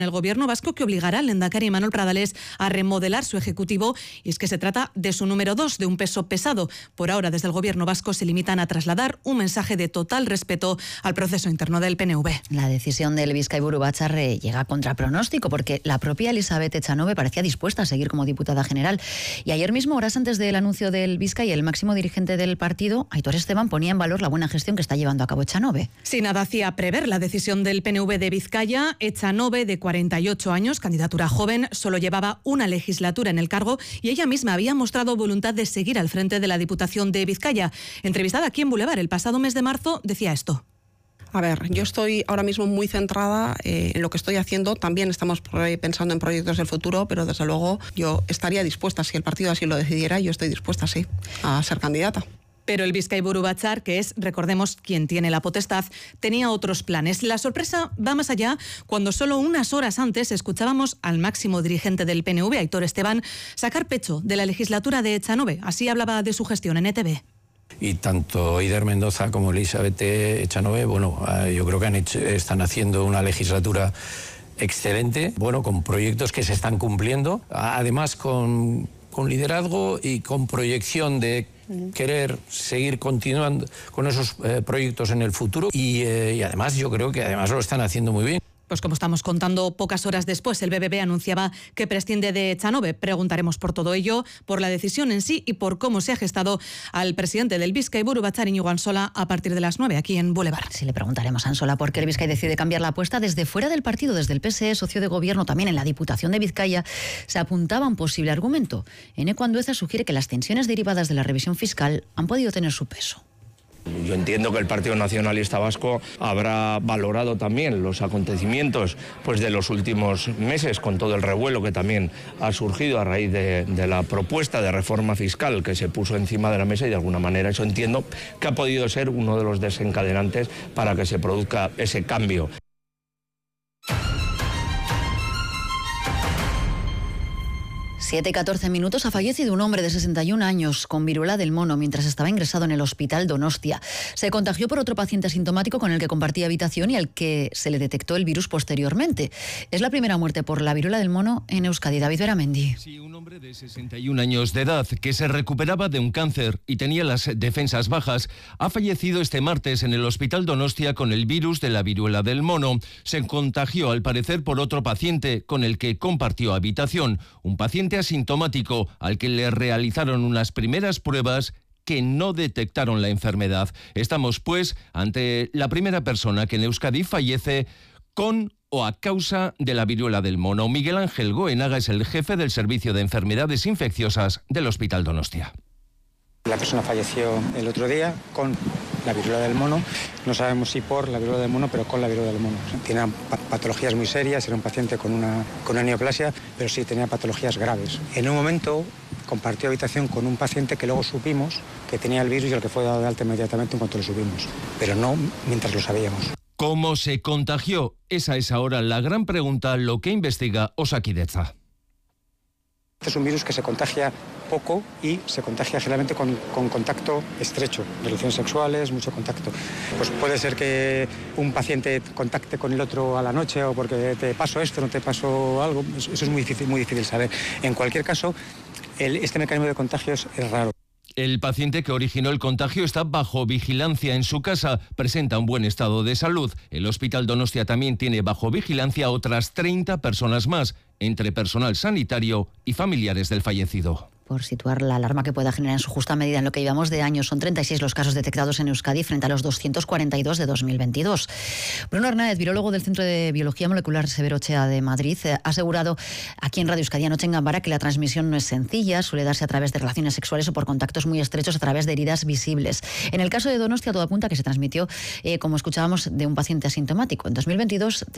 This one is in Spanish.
el gobierno vasco que obligará al lehendakari Manuel Pradales a remodelar su ejecutivo, y es que se trata de su número 2, de un peso pesado. Por ahora, desde el gobierno vasco se limitan a trasladar un mensaje de total respeto al proceso interno del PNV. La decisión del Bizkaiburu Batzar llega contra pronóstico, porque la propia Elizabeth Echanove parecía dispuesta a seguir como diputada general. Y ayer mismo, horas antes del anuncio del Bizkai, el máximo dirigente del partido, Aitor Esteban, ponía en valor la buena gestión que está llevando a cabo Echanove. Sí, nada hacía prever la decisión del PNV de Vizcaya. Echanove, de 48 años, candidatura joven, solo llevaba una legislatura en el cargo y ella misma había mostrado voluntad de seguir al frente de la Diputación de Vizcaya. Entrevistada aquí en Boulevard el pasado mes de marzo, decía esto. A ver, yo estoy ahora mismo muy centrada en lo que estoy haciendo. También estamos pensando en proyectos del futuro, pero desde luego yo estaría dispuesta, si el partido así lo decidiera, yo estoy dispuesta, sí, a ser candidata. Pero el Bizkaiburu Batzar, que es, recordemos, quien tiene la potestad, tenía otros planes. La sorpresa va más allá cuando solo unas horas antes escuchábamos al máximo dirigente del PNV, Aitor Esteban, sacar pecho de la legislatura de Echanove. Así hablaba de su gestión en ETV. Y tanto Eider Mendoza como Elizabeth Echanove, yo creo que están haciendo una legislatura excelente, con proyectos que se están cumpliendo, además con liderazgo y con proyección de querer seguir continuando con esos proyectos en el futuro y además yo creo que además lo están haciendo muy bien. Pues como estamos contando, pocas horas después el BBB anunciaba que prescinde de Echanove. Preguntaremos por todo ello, por la decisión en sí y por cómo se ha gestado al presidente del Bizkaiburu Batzar, Íñigo Ansola, a partir de las 9 aquí en Boulevard. Sí, le preguntaremos a Ansola por qué el Bizkai decide cambiar la apuesta. Desde fuera del partido, desde el PSE, socio de gobierno, también en la Diputación de Vizcaya, se apuntaba un posible argumento. Eneco Andueza sugiere que las tensiones derivadas de la revisión fiscal han podido tener su peso. Yo entiendo que el Partido Nacionalista Vasco habrá valorado también los acontecimientos de los últimos meses, con todo el revuelo que también ha surgido a raíz de la propuesta de reforma fiscal que se puso encima de la mesa, y de alguna manera eso entiendo que ha podido ser uno de los desencadenantes para que se produzca ese cambio. 7:14 minutos. Ha fallecido un hombre de 61 años con viruela del mono mientras estaba ingresado en el hospital Donostia. Se contagió por otro paciente asintomático con el que compartía habitación y al que se le detectó el virus posteriormente. Es la primera muerte por la viruela del mono en Euskadi. David Beramendi. Sí, un hombre de 61 años de edad que se recuperaba de un cáncer y tenía las defensas bajas ha fallecido este martes en el hospital Donostia con el virus de la viruela del mono. Se contagió al parecer por otro paciente con el que compartió habitación, un paciente asintomático al que le realizaron unas primeras pruebas que no detectaron la enfermedad. Estamos, pues, ante la primera persona que en Euskadi fallece con o a causa de la viruela del mono. Miguel Ángel Goenaga es el jefe del Servicio de Enfermedades Infecciosas del Hospital Donostia. La persona falleció el otro día con la viruela del mono. No sabemos si por la viruela del mono, pero con la viruela del mono. Tenía patologías muy serias, era un paciente con una neoplasia, pero sí tenía patologías graves. En un momento compartió habitación con un paciente que luego supimos que tenía el virus y al que fue dado de alta inmediatamente en cuanto lo supimos, pero no mientras lo sabíamos. ¿Cómo se contagió? Esa es ahora la gran pregunta, lo que investiga Osakidetza. Es un virus que se contagia poco y se contagia generalmente con contacto estrecho, relaciones sexuales, mucho contacto. Pues puede ser que un paciente contacte con el otro a la noche o porque te pasó esto, no te pasó algo. Eso es muy difícil saber. En cualquier caso, este mecanismo de contagio es raro. El paciente que originó el contagio está bajo vigilancia en su casa, presenta un buen estado de salud. El Hospital Donostia también tiene bajo vigilancia a otras 30 personas más, entre personal sanitario y familiares del fallecido. Por situar la alarma que pueda generar en su justa medida en lo que llevamos de año, son 36 los casos detectados en Euskadi frente a los 242 de 2022. Bruno Hernández, virólogo del Centro de Biología Molecular Severo Ochoa de Madrid, ha asegurado aquí en Radio Euskadi anoche en Gambara que la transmisión no es sencilla, suele darse a través de relaciones sexuales o por contactos muy estrechos a través de heridas visibles. En el caso de Donostia todo apunta que se transmitió, como escuchábamos, de un paciente asintomático. En 2022